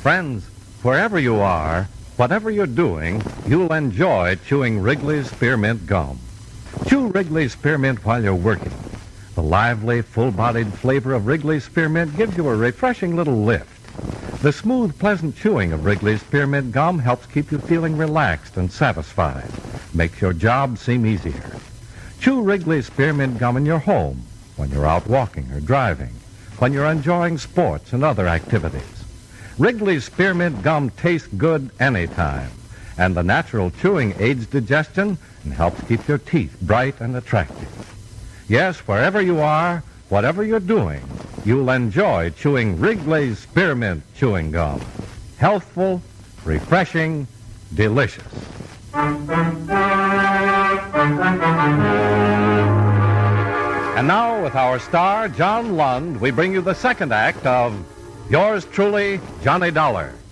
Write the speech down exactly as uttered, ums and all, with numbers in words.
Friends, wherever you are, whatever you're doing, you'll enjoy chewing Wrigley's Spearmint Gum. Chew Wrigley's Spearmint while you're working. The lively, full-bodied flavor of Wrigley's Spearmint gives you a refreshing little lift. The smooth, pleasant chewing of Wrigley's Spearmint Gum helps keep you feeling relaxed and satisfied. Makes your job seem easier. Chew Wrigley's Spearmint Gum in your home, when you're out walking or driving, when you're enjoying sports and other activities. Wrigley's Spearmint Gum tastes good anytime, and the natural chewing aids digestion and helps keep your teeth bright and attractive. Yes, wherever you are, whatever you're doing, you'll enjoy chewing Wrigley's Spearmint Chewing Gum. Healthful, refreshing, delicious. And now, with our star, John Lund, we bring you the second act of Yours Truly, Johnny Dollar.